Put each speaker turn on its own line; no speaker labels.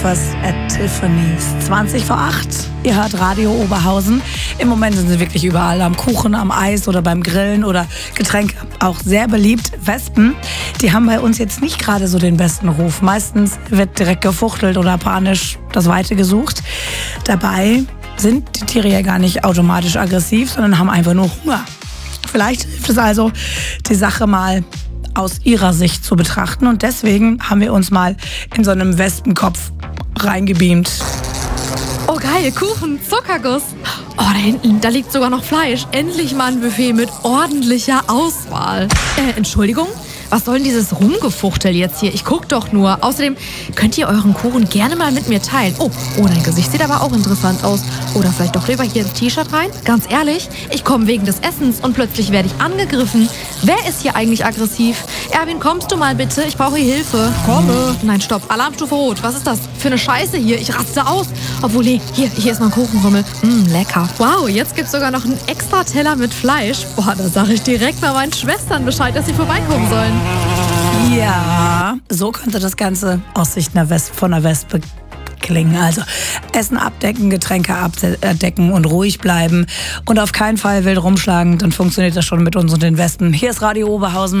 Breakfast at Tiffany's. 20 vor 8. Ihr hört Radio Oberhausen. Im Moment sind sie wirklich überall. Am Kuchen, am Eis oder beim Grillen oder Getränke. Auch sehr beliebt. Wespen, die haben bei uns jetzt nicht gerade so den besten Ruf. Meistens wird direkt gefuchtelt oder panisch das Weite gesucht. Dabei sind die Tiere ja gar nicht automatisch aggressiv, sondern haben einfach nur Hunger. Vielleicht hilft es also, die Sache mal aus ihrer Sicht zu betrachten. Und deswegen haben wir uns mal in so einem Wespenkopf reingebeamt.
Oh geil, Kuchen, Zuckerguss. Oh, da hinten, da liegt sogar noch Fleisch. Endlich mal ein Buffet mit ordentlicher Auswahl. Entschuldigung? Was soll denn dieses Rumgefuchtel jetzt hier? Ich guck doch nur. Außerdem könnt ihr euren Kuchen gerne mal mit mir teilen. Oh, dein Gesicht sieht aber auch interessant aus. Oder vielleicht doch lieber hier ins T-Shirt rein? Ganz ehrlich, ich komme wegen des Essens und plötzlich werde ich angegriffen. Wer ist hier eigentlich aggressiv? Erwin, kommst du mal bitte? Ich brauche hier Hilfe.
Komme.
Nein, stopp. Alarmstufe Rot. Was ist das für eine Scheiße hier? Ich raste aus. Obwohl, nee, hier ist mein Kuchenrümmel. Lecker. Wow, jetzt gibt's sogar noch einen extra Teller mit Fleisch. Boah, da sage ich direkt mal meinen Schwestern Bescheid, dass sie vorbeikommen sollen.
Ja, so könnte das Ganze aus Sicht von einer Wespe klingen. Also Essen abdecken, Getränke abdecken und ruhig bleiben und auf keinen Fall wild rumschlagen. Dann funktioniert das schon mit uns und den Wespen. Hier ist Radio Oberhausen.